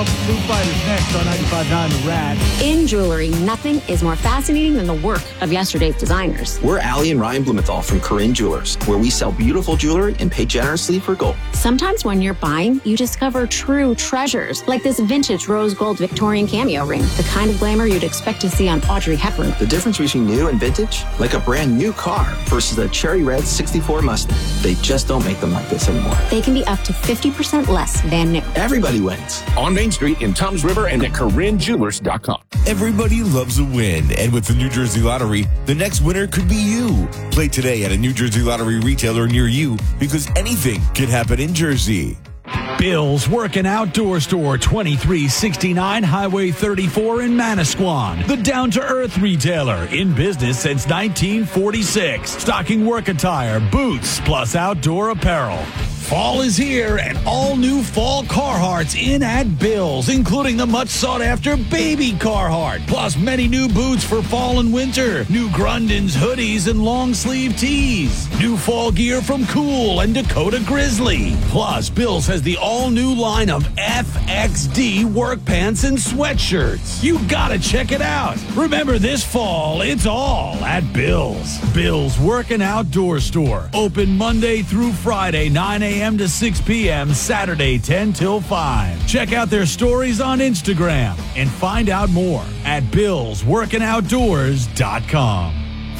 Foo Fighters next on 95.9 The Rat. In jewelry, nothing is more fascinating than the work of yesterday's designers. We're Allie and Ryan Blumenthal from Corinne Jewelers, where we sell beautiful jewelry and pay generously for gold. Sometimes when you're buying, you discover true treasures, like this vintage rose gold Victorian cameo ring, the kind of glamour you'd expect to see on Audrey Hepburn. The difference between new and vintage, like a brand new car versus a cherry red 64 Mustang. They just don't make them like this anymore. They can be up to 50% less than new. Everybody wins. On Main Street in Toms River and at CorinneJewelers.com. Everybody loves a win, and with the New Jersey Lottery, the next winner could be you. Play today at a New Jersey Lottery retailer near you, because anything can happen in Jersey. Bill's Working Outdoor Store, 2369 Highway 34 in Manasquan. The down-to-earth retailer, in business since 1946. Stocking work attire, boots, plus outdoor apparel. Fall is here, and all new fall Carhartts in at Bill's, including the much sought-after Baby Carhartt, plus many new boots for fall and winter, new Grundens, hoodies, and long-sleeve tees, new fall gear from Cool and Dakota Grizzly. Plus, Bill's has the all-new line of FXD work pants and sweatshirts. You gotta check it out. Remember, this fall, it's all at Bill's. Bill's Working Outdoor Store, open Monday through Friday, 9 a.m. to 6 p.m., Saturday 10 till 5. Check out their stories on Instagram and find out more at BillsWorkingOutdoors.com.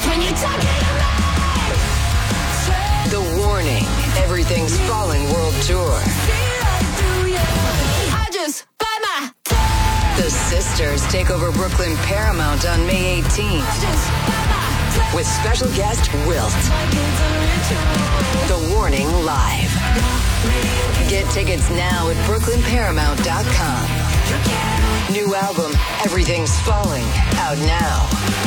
The Warning, Everything's Falling World Tour. The Sisters take over Brooklyn Paramount on May 18th with special guest Wilt. The Warning Live. Get tickets now at BrooklynParamount.com. New album, Everything's Falling, out now.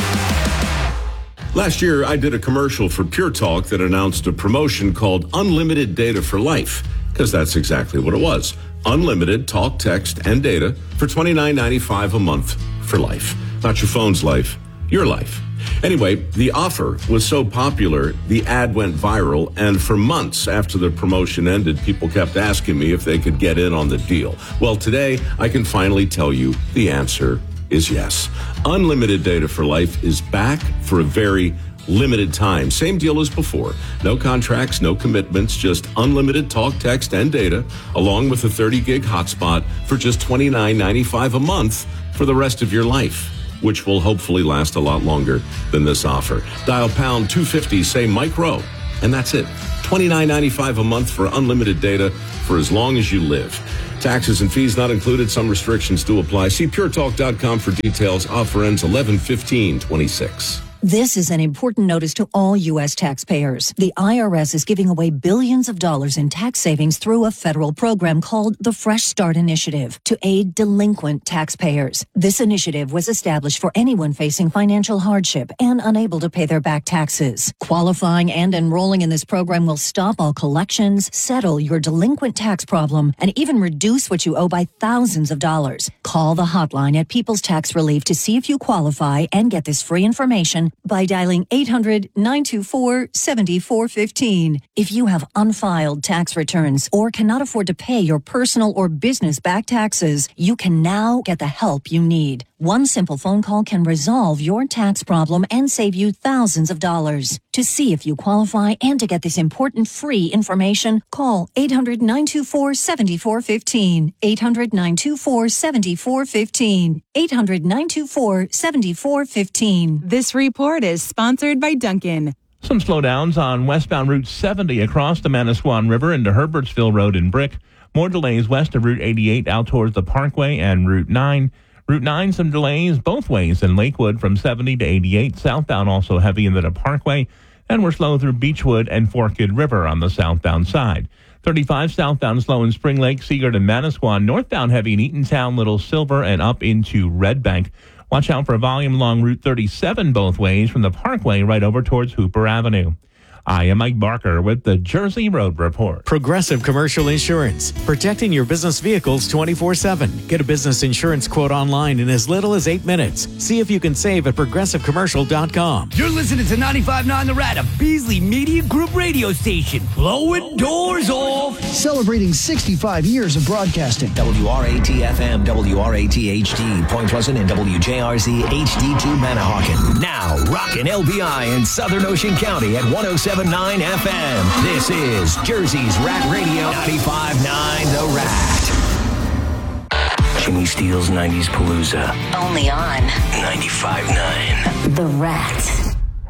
Last year, I did a commercial for Pure Talk that announced a promotion called Unlimited Data for Life, because that's exactly what it was. Unlimited talk, text, and data for $29.95 a month for life. Not your phone's life, your life. Anyway, the offer was so popular, the ad went viral, and for months after the promotion ended, people kept asking me if they could get in on the deal. Well, today, I can finally tell you the answer is yes. Unlimited Data for Life is back for a very limited time. Same deal as before. No contracts, no commitments, just unlimited talk, text, and data, along with a 30-gig hotspot for just $29.95 a month for the rest of your life, which will hopefully last a lot longer than this offer. Dial pound 250, say Mike Rowe, and that's it. $29.95 a month for unlimited data for as long as you live. Taxes and fees not included. Some restrictions do apply. See puretalk.com for details. Offer ends 11/15/26. This is an important notice to all U.S. taxpayers. The IRS is giving away billions of dollars in tax savings through a federal program called the Fresh Start Initiative to aid delinquent taxpayers. This initiative was established for anyone facing financial hardship and unable to pay their back taxes. Qualifying and enrolling in this program will stop all collections, settle your delinquent tax problem, and even reduce what you owe by thousands of dollars. Call the hotline at People's Tax Relief to see if you qualify and get this free information by dialing 800-924-7415. If you have unfiled tax returns or cannot afford to pay your personal or business back taxes, you can now get the help you need. One simple phone call can resolve your tax problem and save you thousands of dollars. To see if you qualify and to get this important free information, call 800-924-7415. 800-924-7415. 800-924-7415. This report is sponsored by Dunkin'. Some slowdowns on westbound Route 70 across the Manasquan River into Herbertsville Road in Brick. More delays west of Route 88 out towards the Parkway and Route 9. Route 9, some delays both ways in Lakewood from 70 to 88. Southbound also heavy into the Parkway. And we're slow through Beechwood and Forked River on the southbound side. 35 southbound slow in Spring Lake, Seagirt, and Manasquan. Northbound heavy in Eatontown, Little Silver, and up into Red Bank. Watch out for volume along Route 37 both ways from the Parkway right over towards Hooper Avenue. I am Mike Barker with the Jersey Road Report. Progressive Commercial Insurance, protecting your business vehicles 24/7. Get a business insurance quote online in as little as 8 minutes. See if you can save at progressivecommercial.com. You're listening to 95.9 The Rat, a Beasley Media Group radio station. Blowing doors off. Celebrating 65 years of broadcasting. WRAT-FM, WRAT-HD, Point Pleasant, and WJRZ HD2 Manahawkin. Now, rockin' LBI in Southern Ocean County at 107.9 FM. This is Jersey's Rat Radio, 95.9 The Rat. Jimmy Steele's 90s Palooza. Only on 95.9 The Rat.